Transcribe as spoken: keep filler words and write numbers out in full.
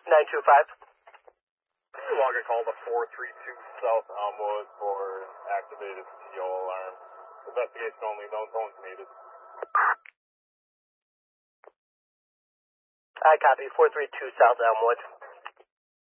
nine two five. Logger call to four three two South Elmwood for activated T O alarm. Investigation only, no zones needed. I copy, four three two South Elmwood.